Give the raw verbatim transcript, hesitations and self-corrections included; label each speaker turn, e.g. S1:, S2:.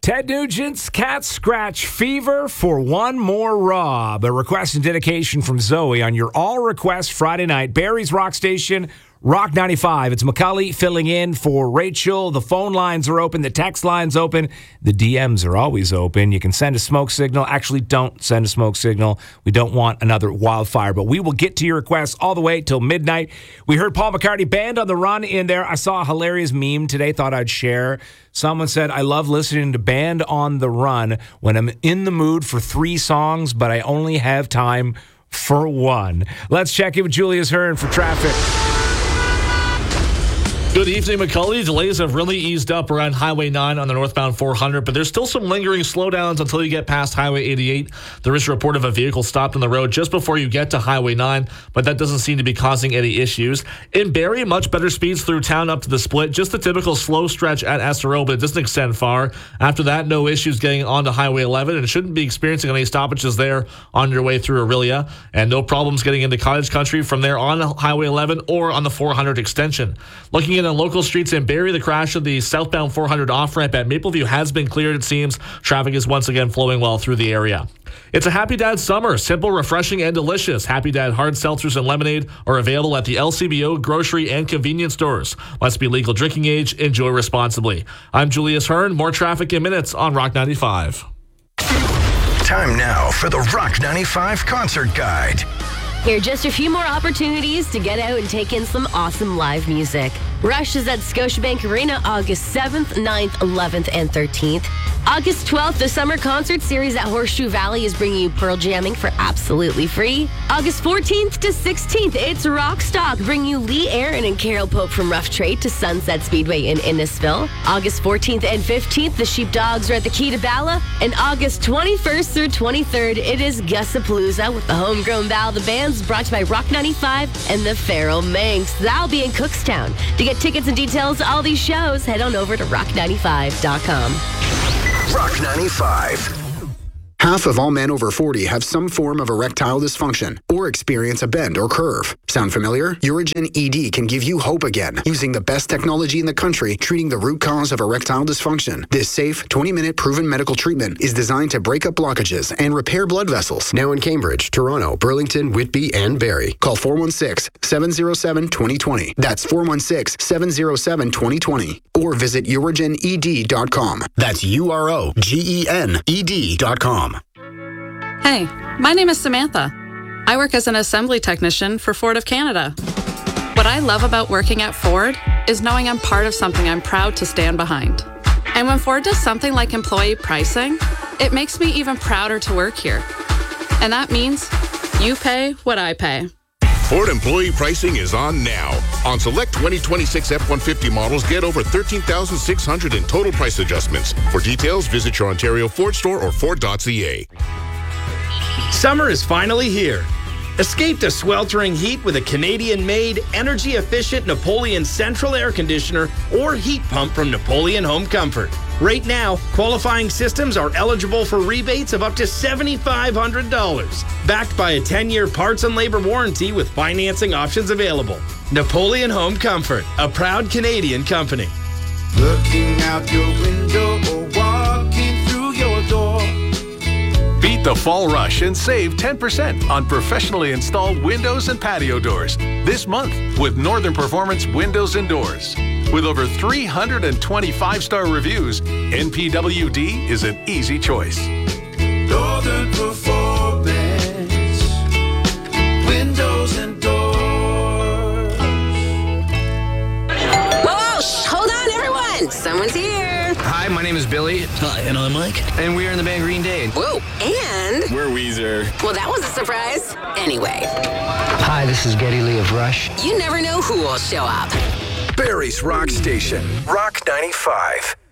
S1: Ted Nugent's Cat Scratch Fever for One More Rob. A request and dedication from Zoe on your all-request Friday night. Barry's Rock Station, Rock ninety-five. It's McCully filling in for Rachel. The phone lines are open. The text line's open. The D Ms are always open. You can send a smoke signal. Actually, don't send a smoke signal. We don't want another wildfire, but we will get to your requests all the way till midnight. We heard Paul McCartney Band on the Run in there. I saw a hilarious meme today, thought I'd share. Someone said, I love listening to Band on the Run when I'm in the mood for three songs, but I only have time for one. Let's check in with Julius Hearn for traffic.
S2: Good evening, McCully. Delays have really eased up around Highway nine on the northbound four hundred, but there's still some lingering slowdowns until you get past Highway eighty-eight. There is a report of a vehicle stopped on the road just before you get to Highway nine, but that doesn't seem to be causing any issues. In Barrie, much better speeds through town up to the split. Just the typical slow stretch at S R O, but it doesn't extend far. After that, no issues getting onto Highway eleven, and shouldn't be experiencing any stoppages there on your way through Aurelia, and no problems getting into Cottage Country from there on Highway eleven or on the four hundred extension. Looking at on local streets in Barrie, the crash of the southbound four hundred off-ramp at Mapleview has been cleared, it seems. Traffic is once again flowing well through the area. It's a Happy Dad summer. Simple, refreshing, and delicious. Happy Dad hard seltzers and lemonade are available at the L C B O grocery and convenience stores. Must be legal drinking age. Enjoy responsibly. I'm Julius Hearn. More traffic in minutes on Rock ninety-five.
S3: Time now for the Rock ninety-five Concert Guide.
S4: Here are just a few more opportunities to get out and take in some awesome live music. Rush is at Scotiabank Arena August seventh, ninth, eleventh, and thirteenth. August twelfth, the Summer Concert Series at Horseshoe Valley is bringing you Pearl Jamming for absolutely free. August fourteenth to sixteenth, it's Rockstock, bringing you Lee Aaron and Carol Pope from Rough Trade to Sunset Speedway in Innisfil. August fourteenth and fifteenth, the Sheepdogs are at the Key to Bala. And August twenty-first through twenty-third, it is Gussapalooza with the Homegrown Ballad Bands, brought to you by Rock ninety-five and the Feral Manx. That'll be in Cookstown. To get tickets and details to all these shows, head on over to rock ninety-five dot com.
S3: Rock ninety-five.
S5: Half of all men over forty have some form of erectile dysfunction or experience a bend or curve. Sound familiar? Urigen E D can give you hope again, using the best technology in the country, treating the root cause of erectile dysfunction. This safe, twenty-minute proven medical treatment is designed to break up blockages and repair blood vessels. Now in Cambridge, Toronto, Burlington, Whitby, and Barrie. Call four one six, seven zero seven, two zero two zero. That's four one six, seven zero seven, two zero two zero. Or visit urigen e d dot com. That's U R O G E N E D dot com.
S6: Hey, my name is Samantha. I work as an assembly technician for Ford of Canada. What I love about working at Ford is knowing I'm part of something I'm proud to stand behind. And when Ford does something like employee pricing, it makes me even prouder to work here. And that means you pay what I pay.
S7: Ford employee pricing is on now. On select twenty twenty-six F one fifty models, get over thirteen thousand six hundred dollars in total price adjustments. For details, visit your Ontario Ford store or Ford dot c a.
S8: Summer is finally here. Escape the sweltering heat with a Canadian-made, energy-efficient Napoleon Central Air Conditioner or heat pump from Napoleon Home Comfort. Right now, qualifying systems are eligible for rebates of up to seven thousand five hundred dollars. Backed by a ten-year parts and labor warranty with financing options available. Napoleon Home Comfort, a proud Canadian company.
S9: Looking out your window or walking through your door.
S10: Beat the fall rush and save ten percent on professionally installed windows and patio doors this month with Northern Performance Windows and Doors. With over three hundred twenty five-star reviews, N P W D is an easy choice.
S9: Northern Performance Windows and Doors.
S4: Whoa, whoa, hold on, everyone. Someone's here.
S11: Hi, my name is Billy.
S12: Hi, and I'm Mike.
S11: And we are in the band Green Day.
S4: Whoa, and...
S11: We're Weezer.
S4: Well, that was a surprise. Anyway.
S12: Hi, this is Geddy Lee of Rush.
S4: You never know who will show up.
S3: Barry's Rock Station, Rock ninety-five.